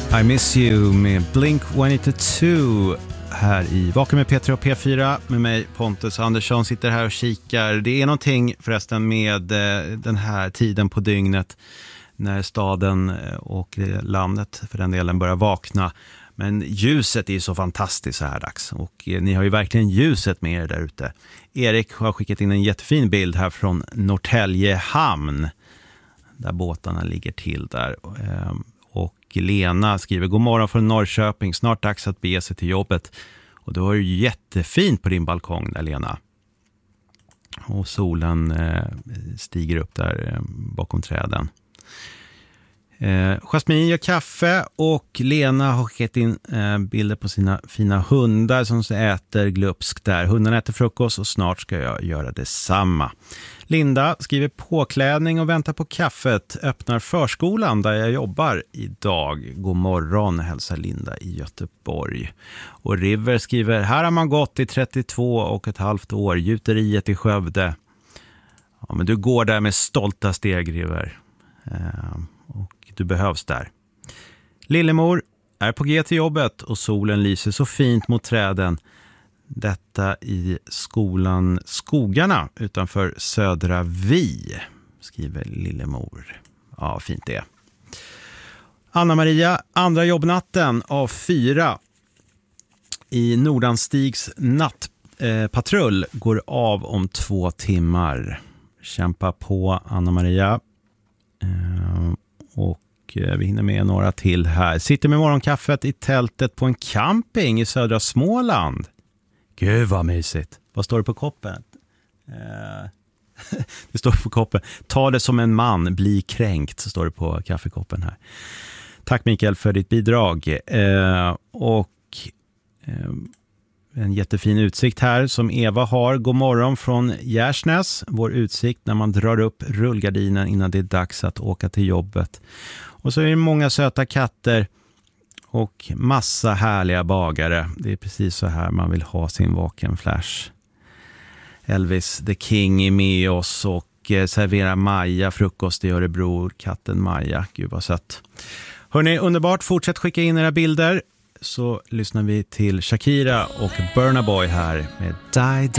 I Miss You med Blink-182 här i Vaken med Petra och P4 med mig Pontus Andersson sitter här och kikar. Det är någonting förresten med den här tiden på dygnet när staden och landet för den delen börjar vakna. Men ljuset är ju så fantastiskt så här dags och ni har ju verkligen ljuset med er där ute. Erik har skickat in en jättefin bild här från Norrtälje hamn där båtarna ligger till där. Och Lena skriver: god morgon från Norrköping, snart dags att bege sig till jobbet. Och det var ju jättefint på din balkong där, Lena. Och solen stiger upp där bakom träden. Jasmin gör kaffe och Lena har skickat in bilder på sina fina hundar som äter glupskt där. Hundarna äter frukost och snart ska jag göra detsamma. Linda skriver påklädning och väntar på kaffet. Öppnar förskolan där jag jobbar idag. God morgon, hälsar Linda i Göteborg. Och River skriver: här har man gått i 32,5 år. Gjuteriet i Skövde. Ja, men du går där med stolta steg, River. Och du behövs där. Lillemor är på G till jobbet och solen lyser så fint mot träden. Detta i skolan Skogarna utanför Södra Vi, skriver Lillemor. Ja, fint det. Anna-Maria, andra jobbnatten av 4 i Nordanstigs nattpatrull går av om 2 timmar. Kämpa på, Anna-Maria. Och vi hinner med några till här. Sitter med morgonkaffet i tältet på en camping i södra Småland. Gud vad mysigt. Vad står det på koppen? Det står på koppen: ta det som en man, bli kränkt, så står det på kaffekoppen här. Tack Mikael för ditt bidrag. En jättefin utsikt här som Eva har. God morgon från Gärsnäs. Vår utsikt när man drar upp rullgardinen innan det är dags att åka till jobbet. Och så är det många söta katter och massa härliga bagare. Det är precis så här man vill ha sin vaken flash. Elvis the King är med oss och serverar Maja frukost i Örebro. Katten Maja, gud vad sött. Hörrni, underbart. Fortsätt skicka in era bilder. Så lyssnar vi till Shakira och Burna Boy här med Die Die.